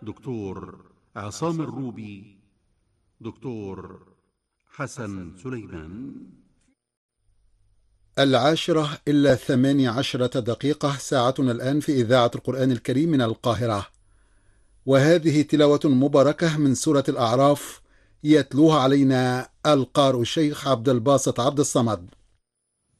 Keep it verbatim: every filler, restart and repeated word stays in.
دكتور عصام الروبي، دكتور حسن سليمان. العاشرة إلا ثماني عشرة دقيقة، ساعتنا الآن في إذاعة القرآن الكريم من القاهرة، وهذه تلاوة مباركة من سورة الأعراف، يتلوها علينا القارئ الشيخ عبد الباسط عبد الصمد.